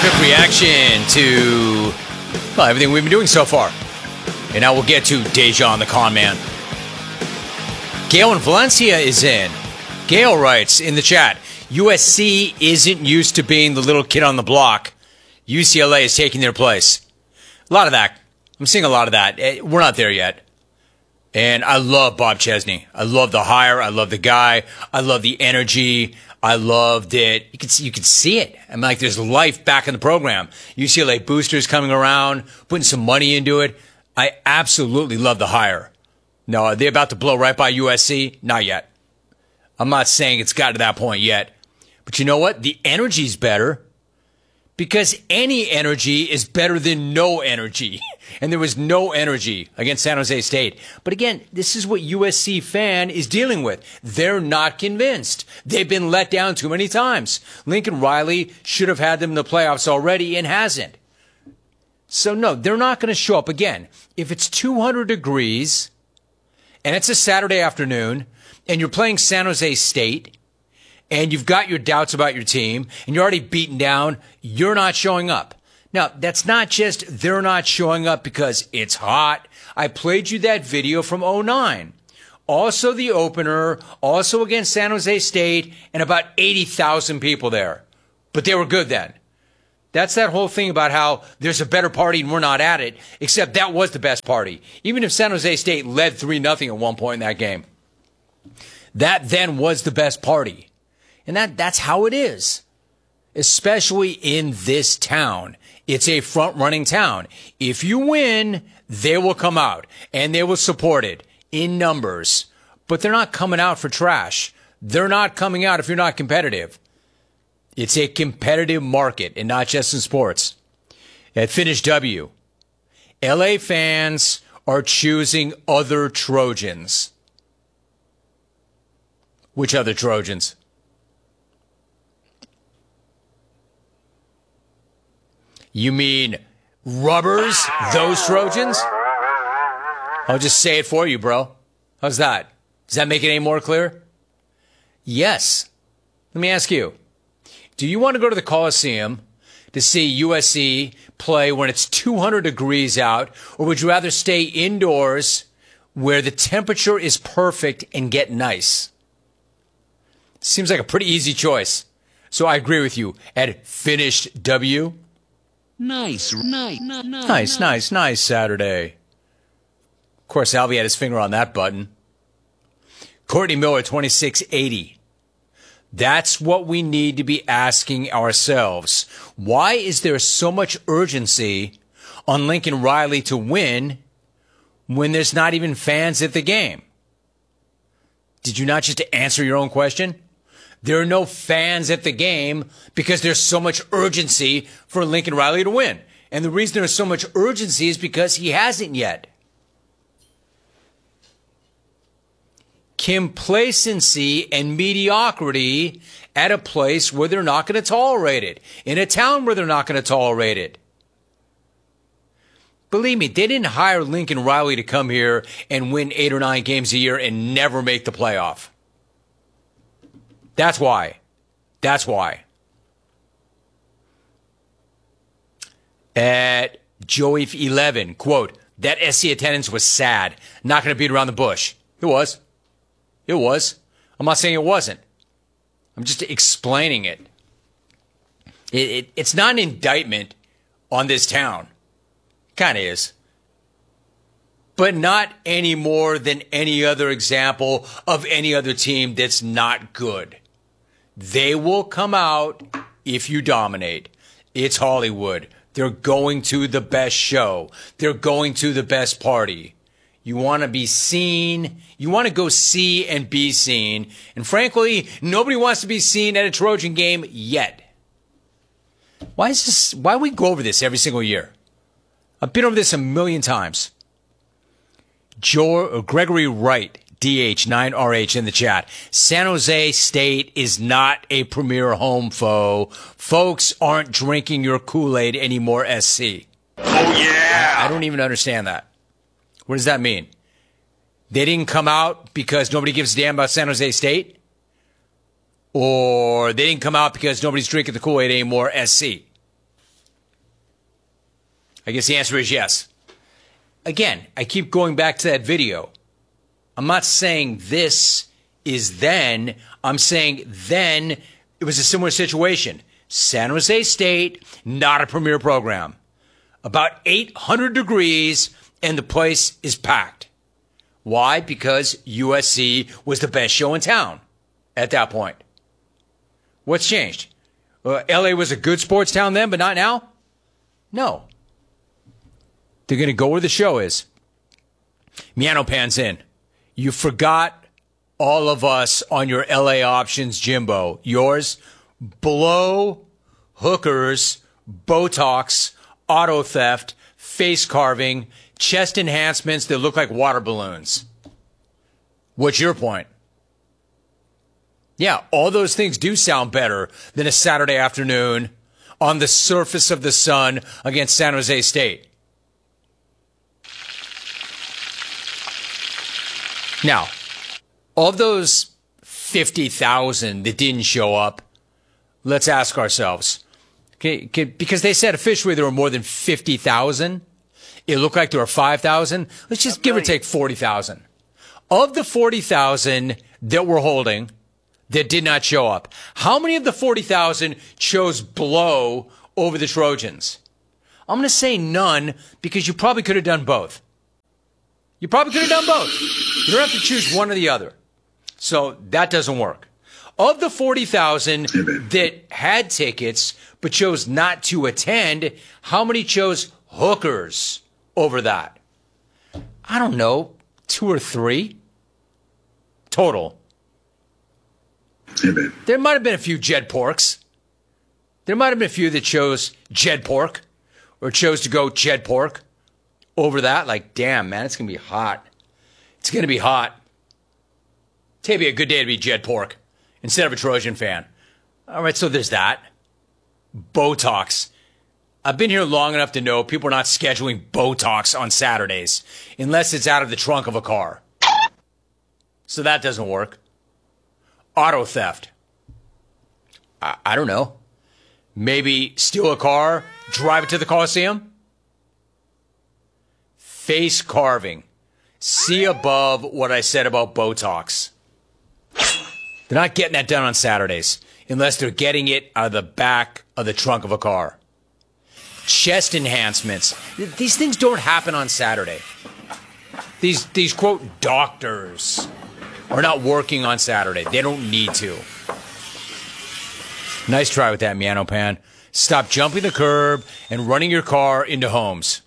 quick reaction to everything we've been doing so far. And now we'll get to Dejan the Con Man. Gail in Valencia is in. Gail writes in the chat, USC isn't used to being the little kid on the block. UCLA is taking their place. A lot of that. I'm seeing a lot of that. We're not there yet. And I love Bob Chesney. I love the hire. I love the guy. I love the energy. I loved it. You could see it. I mean, like, there's life back in the program. UCLA boosters coming around, putting some money into it. I absolutely love the hire. No, are they about to blow right by USC? Not yet. I'm not saying it's got to that point yet. But you know what? The energy's better. Because any energy is better than no energy. And there was no energy against San Jose State. But again, this is what USC fan is dealing with. They're not convinced. They've been let down too many times. Lincoln Riley should have had them in the playoffs already and hasn't. So no, they're not going to show up again. If it's 200 degrees and it's a Saturday afternoon and you're playing San Jose State, and you've got your doubts about your team, and you're already beaten down, you're not showing up. Now, that's not just they're not showing up because it's hot. I played you that video from '09. Also the opener, also against San Jose State, and about 80,000 people there. But they were good then. That's that whole thing about how there's a better party and we're not at it, except that was the best party. Even if San Jose State led 3-0 at one point in that game. That then was the best party. And that's how it is, especially in this town. It's a front-running town. If you win, they will come out, and they will support it in numbers. But they're not coming out for trash. They're not coming out if you're not competitive. It's a competitive market, and not just in sports. At Finish W, LA fans are choosing other Trojans. Which other Trojans? You mean rubbers, those Trojans? I'll just say it for you, bro. How's that? Does that make it any more clear? Yes. Let me ask you. Do you want to go to the Coliseum to see USC play when it's 200 degrees out, or would you rather stay indoors where the temperature is perfect and get nice? Seems like a pretty easy choice. So I agree with you. At Finished W. Nice Saturday. Of course, Albie had his finger on that button. Courtney Miller, 2680. That's what we need to be asking ourselves. Why is there so much urgency on Lincoln Riley to win when there's not even fans at the game? Did you not just answer your own question? There are no fans at the game because there's so much urgency for Lincoln Riley to win. And the reason there's so much urgency is because he hasn't yet. Complacency and mediocrity at a place where they're not going to tolerate it. In a town where they're not going to tolerate it. Believe me, they didn't hire Lincoln Riley to come here and win 8 or 9 games a year and never make the playoff. That's why. That's why. At Joey11, quote, that SC attendance was sad. Not going to beat around the bush. It was. It was. I'm not saying it wasn't. I'm just explaining it. It's not an indictment on this town. Kind of is. But not any more than any other example of any other team that's not good. They will come out if you dominate. It's Hollywood. They're going to the best show. They're going to the best party. You want to be seen. You want to go see and be seen. And frankly, nobody wants to be seen at a Trojan game yet. Why do we go over this every single year? I've been over this a million times. Gregory Wright, DH9RH in the chat. San Jose State is not a premier home foe. Folks aren't drinking your Kool-Aid anymore, SC. Oh, yeah. I don't even understand that. What does that mean? They didn't come out because nobody gives a damn about San Jose State? Or they didn't come out because nobody's drinking the Kool-Aid anymore, SC? I guess the answer is yes. Again, I keep going back to that video. I'm not saying this is then. I'm saying then it was a similar situation. San Jose State, not a premier program. About 800 degrees, and the place is packed. Why? Because USC was the best show in town at that point. What's changed? LA was a good sports town then, but not now? No. They're going to go where the show is. Miano pans in. You forgot all of us on your LA options, Jimbo. Yours, blow, hookers, Botox, auto theft, face carving, chest enhancements that look like water balloons. What's your point? Yeah, all those things do sound better than a Saturday afternoon on the surface of the sun against San Jose State. Now, of those 50,000 that didn't show up, let's ask ourselves, because they said officially there were more than 50,000. It looked like there were 5,000. Let's just give or take 40,000. Of the 40,000 that we're holding that did not show up, how many of the 40,000 chose blow over the Trojans? I'm going to say none, because you probably could have done both. You probably could have done both. You don't have to choose one or the other. So that doesn't work. Of the 40,000 that had tickets but chose not to attend, how many chose hookers over that? I don't know, 2 or 3 total. There might have been a few Jed Porks. There might have been a few that chose Jed Pork or chose to go Jed Pork over that. Like, damn, man, it's going to be hot. It's going to be hot. It'd be a good day to be Jed Pork instead of a Trojan fan. All right, so there's that. Botox. I've been here long enough to know people are not scheduling Botox on Saturdays unless it's out of the trunk of a car. So that doesn't work. Auto theft. I don't know. Maybe steal a car, drive it to the Coliseum? Face carving. See above what I said about Botox. They're not getting that done on Saturdays unless they're getting it out of the back of the trunk of a car. Chest enhancements. These things don't happen on Saturday. These quote doctors are not working on Saturday. They don't need to. Nice try with that, Miano Pan. Stop jumping the curb and running your car into homes.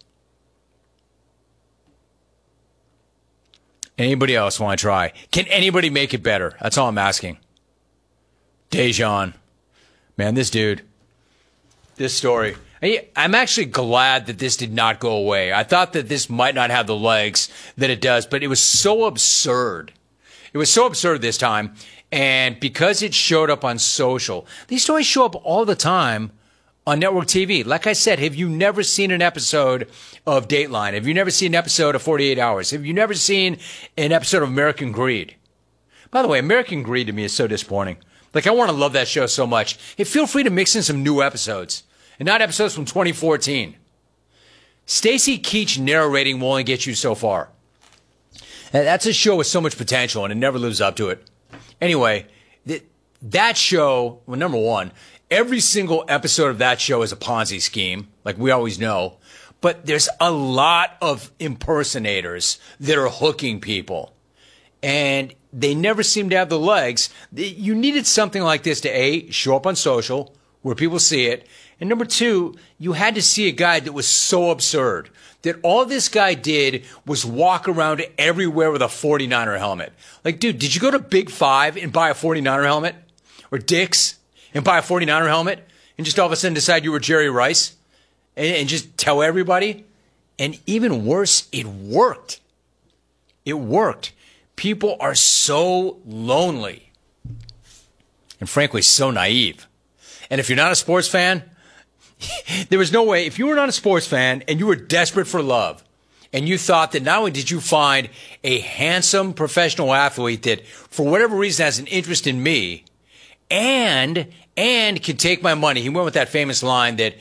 Anybody else want to try? Can anybody make it better? That's all I'm asking. Dejan. Man, this dude. This story. I'm actually glad that this did not go away. I thought that this might not have the legs that it does, but it was so absurd. It was so absurd this time. And because it showed up on social, these stories show up all the time on network TV. Like I said, have you never seen an episode of Dateline? Have you never seen an episode of 48 Hours? Have you never seen an episode of American Greed? By the way, American Greed to me is so disappointing. Like, I want to love that show so much. Hey, feel free to mix in some new episodes and not episodes from 2014. Stacy Keach narrating will only get you so far. And that's a show with so much potential, and it never lives up to it. Anyway, that show, well, number one, every single episode of that show is a Ponzi scheme, like we always know. But there's a lot of impersonators that are hooking people. And they never seem to have the legs. You needed something like this to, A, show up on social, where people see it. And number two, you had to see a guy that was so absurd that all this guy did was walk around everywhere with a 49er helmet. Like, dude, did you go to Big Five and buy a 49er helmet? Or Dick's and buy a 49er helmet? And just all of a sudden decide you were Jerry Rice? And just tell everybody? And even worse, it worked. It worked. People are so lonely. And frankly, so naive. And if you're not a sports fan, there was no way, if you were not a sports fan and you were desperate for love, and you thought that not only did you find a handsome professional athlete that, for whatever reason, has an interest in me, and can take my money. He went with that famous line that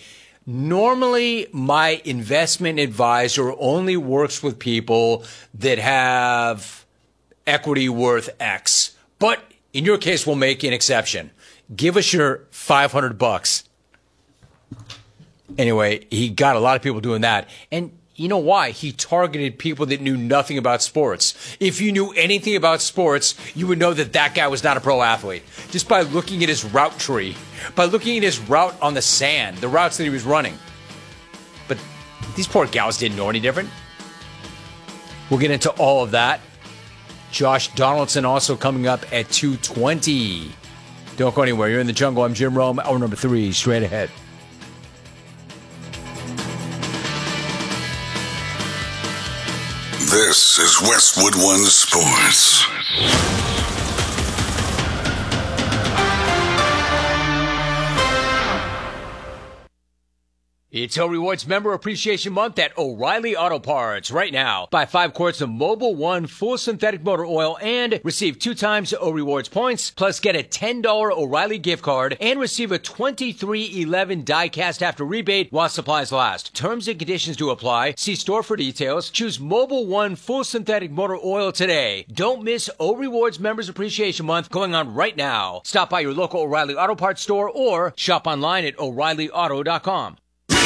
Normally, my investment advisor only works with people that have equity worth X. But in your case, we'll make an exception. Give us your $500. Anyway, he got a lot of people doing that. And you know why? He targeted people that knew nothing about sports. If you knew anything about sports, you would know that that guy was not a pro athlete. Just by looking at his route tree, by looking at his route on the sand, the routes that he was running. But these poor gals didn't know any different. We'll get into all of that. Josh Donaldson also coming up at 2:20. Don't go anywhere. You're in the jungle. I'm Jim Rome. Hour number 3, straight ahead. This is Westwood One Sports. It's O Rewards Member Appreciation Month at O'Reilly Auto Parts. Right now, buy 5 quarts of Mobil 1 full synthetic motor oil and receive 2 times O Rewards points, plus get a $10 O'Reilly gift card and receive a $23.11 die-cast after rebate while supplies last. Terms and conditions do apply. See store for details. Choose Mobil 1 full synthetic motor oil today. Don't miss O Rewards Members Appreciation Month going on right now. Stop by your local O'Reilly Auto Parts store or shop online at O'ReillyAuto.com.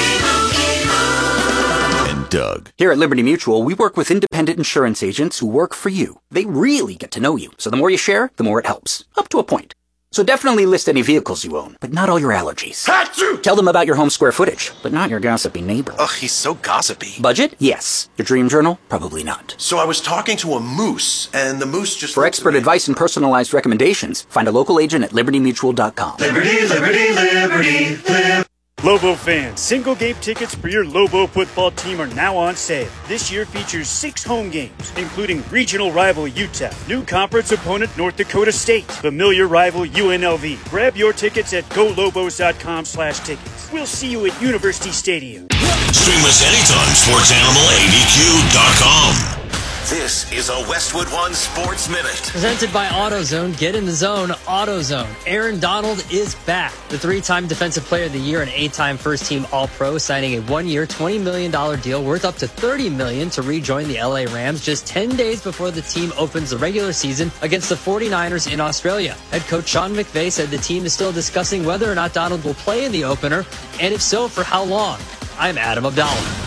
And Doug. Here at Liberty Mutual, we work with independent insurance agents who work for you. They really get to know you. So the more you share, the more it helps. Up to a point. So definitely list any vehicles you own, but not all your allergies. Achoo! Tell them about your home square footage, but not your gossipy neighbor. Ugh, he's so gossipy. Budget? Yes. Your dream journal? Probably not. So I was talking to a moose, and the moose just... For expert advice and personalized recommendations, find a local agent at libertymutual.com. Liberty, liberty, liberty, liberty. Lobo fans, single game tickets for your Lobo football team are now on sale. This year features 6 home games, including regional rival Utah, new conference opponent North Dakota State, familiar rival UNLV. Grab your tickets at golobos.com/tickets. We'll see you at University Stadium. Stream us anytime, sportsanimalabq.com. This is a Westwood One Sports Minute. Presented by AutoZone. Get in the zone, AutoZone. Aaron Donald is back. The 3-time Defensive Player of the Year and 8-time first-team All-Pro, signing a 1-year, $20 million deal worth up to $30 million to rejoin the LA Rams just 10 days before the team opens the regular season against the 49ers in Australia. Head coach Sean McVay said the team is still discussing whether or not Donald will play in the opener, and if so, for how long. I'm Adam Abdallah.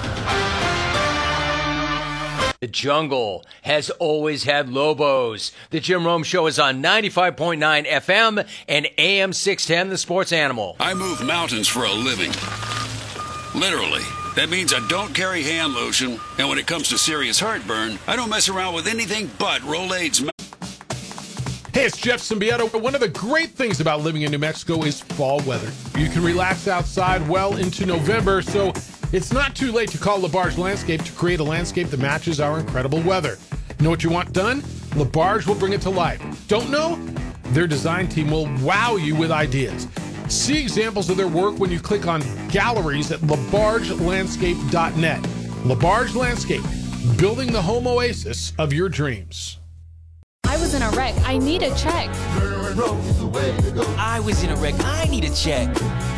The jungle has always had Lobos. The Jim Rome Show is on 95.9 FM and AM 610, The Sports Animal. I move mountains for a living. Literally. That means I don't carry hand lotion, and when it comes to serious heartburn, I don't mess around with anything but Rolaids. Hey, it's Jeff Symbieta. One of the great things about living in New Mexico is fall weather. You can relax outside well into November, so it's not too late to call LaBarge Landscape to create a landscape that matches our incredible weather. Know what you want done? LaBarge will bring it to life. Don't know? Their design team will wow you with ideas. See examples of their work when you click on galleries at labargelandscape.net. LaBarge Landscape, building the home oasis of your dreams. I was in a wreck. I need a check. I was in a wreck. I need a check.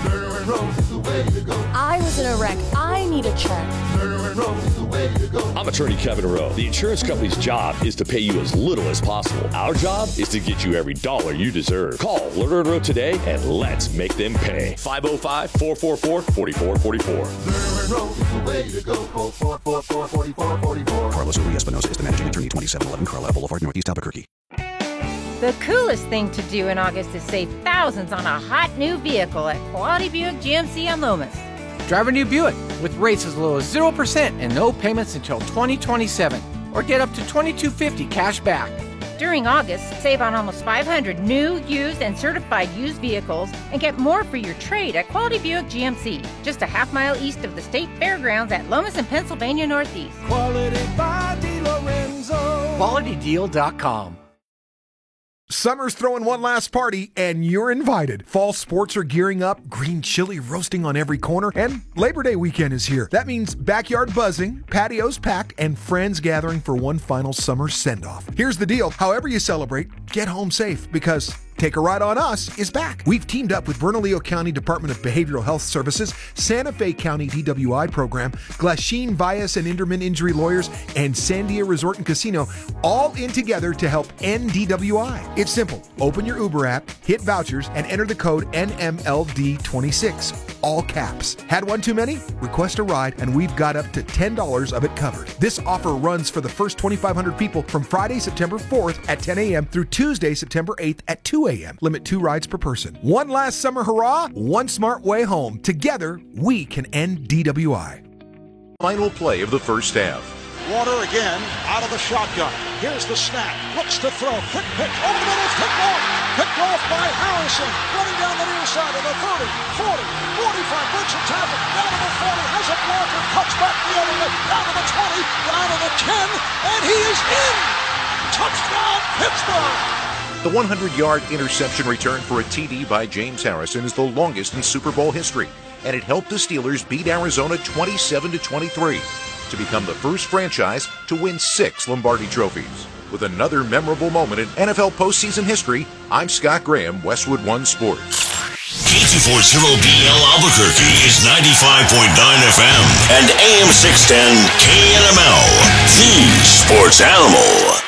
I was in a wreck. I need a check. I'm attorney Kevin Rowe. The insurance company's job is to pay you as little as possible. Our job is to get you every dollar you deserve. Call Lerner & Rowe today and let's make them pay. 505-444-4444. Carlos Uri Espinosa is the managing attorney, 2711 Carlisle Boulevard, Northeast Albuquerque. The coolest thing to do in August is save thousands on a hot new vehicle at Quality Buick GMC on Lomas. Drive a new Buick with rates as low as 0% and no payments until 2027. Or get up to $2,250 cash back. During August, save on almost 500 new, used, and certified used vehicles and get more for your trade at Quality Buick GMC, just a half-mile east of the State Fairgrounds at Lomas and Pennsylvania Northeast. Quality by DeLorenzo. QualityDeal.com. Summer's throwing one last party, and you're invited. Fall sports are gearing up, green chili roasting on every corner, and Labor Day weekend is here. That means backyard buzzing, patios packed, and friends gathering for one final summer send-off. Here's the deal. However you celebrate, get home safe, because Take a Ride on Us is back. We've teamed up with Bernalillo County Department of Behavioral Health Services, Santa Fe County DWI program, Glasheen Bias and Inderman Injury Lawyers, and Sandia Resort and Casino, all in together to help end DWI. It's simple. Open your Uber app, hit vouchers, and enter the code NMLD26. All caps. Had one too many? Request a ride, and we've got up to $10 of it covered. This offer runs for the first 2,500 people from Friday, September 4th at 10 a.m. through Tuesday, September 8th at 2 a.m. Limit 2 rides per person. One last summer hurrah, one smart way home. Together, we can end DWI. Final play of the first half. Warner again out of the shotgun. Here's the snap. Looks to throw. Quick pitch. Over the middle. Picked off. Picked off by Harrison. Running down the near side of the 30, 40, 45. Breaks a tackle. Down to the 40. Has a blocker. Cuts back the other way. Down to the 20. Down to the 10. And he is in. Touchdown, Pittsburgh. The 100-yard interception return for a TD by James Harrison is the longest in Super Bowl history, and it helped the Steelers beat Arizona 27-23 to become the first franchise to win 6 Lombardi trophies. With another memorable moment in NFL postseason history, I'm Scott Graham, Westwood One Sports. K240BL Albuquerque is 95.9 FM and AM 610 KNML, the sports animal.